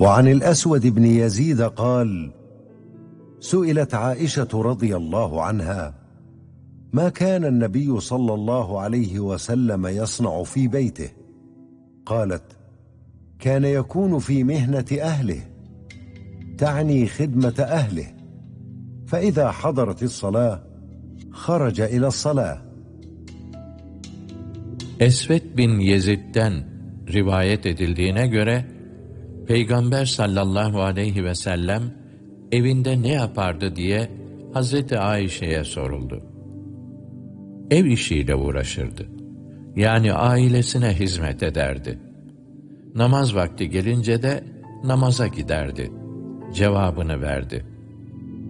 وعن الأسود بن يزيد قال: سئلت عائشة رضي الله عنها: ما كان النبي صلى الله عليه وسلم يصنع في بيته؟ قالت: كان يكون في مهنة أهله، تعني خدمة أهله، فإذا حضرت الصلاة خرج إلى الصلاة. Esved bin Yezid'den rivayet edildiğine göre, Peygamber sallallahu aleyhi ve sellem evinde ne yapardı diye Hazreti Ayşe'ye soruldu. Ev işiyle uğraşırdı. Yani ailesine hizmet ederdi. Namaz vakti gelince de namaza giderdi. Cevabını verdi.